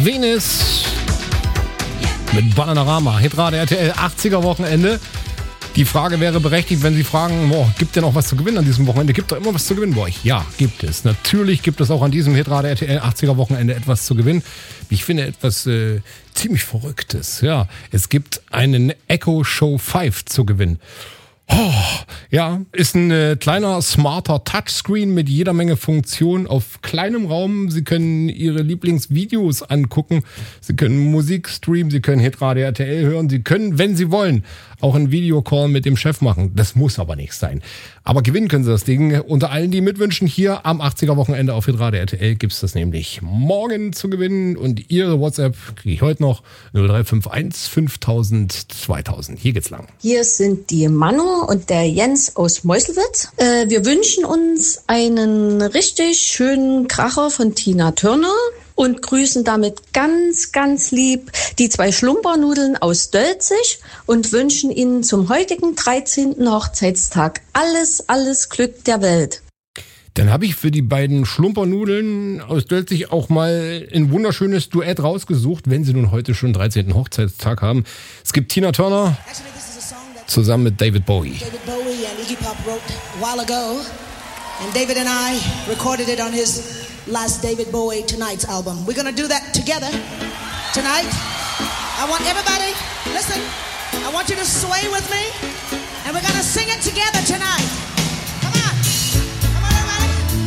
Venus mit Bananarama, Hitradio RTL, 80er Wochenende. Die Frage wäre berechtigt, wenn Sie fragen, gibt denn auch was zu gewinnen an diesem Wochenende? Gibt da immer was zu gewinnen bei euch? Ja, gibt es. Natürlich gibt es auch an diesem Hitradio RTL 80er Wochenende etwas zu gewinnen. Wie ich finde, etwas ziemlich Verrücktes. Ja, es gibt einen Echo Show 5 zu gewinnen. Ja, ist ein kleiner, smarter Touchscreen mit jeder Menge Funktionen auf kleinem Raum. Sie können Ihre Lieblingsvideos angucken. Sie können Musik streamen, Sie können Hitradio RTL hören. Sie können, wenn Sie wollen, auch einen Videocall mit dem Chef machen. Das muss aber nicht sein. Aber gewinnen können Sie das Ding. Unter allen, die mitwünschen, hier am 80er Wochenende auf Hitradio RTL gibt es das nämlich morgen zu gewinnen. Und Ihre WhatsApp kriege ich heute noch 0351 5000 2000. Hier geht's lang. Hier sind die Manu und der Jens aus Meuselwitz. Wir wünschen uns einen richtig schönen Kracher von Tina Turner und grüßen damit ganz, ganz lieb die 2 Schlumpernudeln aus Dölzig und wünschen Ihnen zum heutigen 13. Hochzeitstag alles Glück der Welt. Dann habe ich für die beiden Schlumpernudeln aus Dölzig auch mal ein wunderschönes Duett rausgesucht, wenn sie nun heute schon 13. Hochzeitstag haben. Es gibt Tina Turner zusammen mit David Bowie. David Bowie and Iggy Pop wrote a while ago, and David and I recorded it on his last David Bowie Tonight's album. We're gonna do that together tonight. I want everybody, listen, I want you to sway with me, and we're gonna sing it together tonight.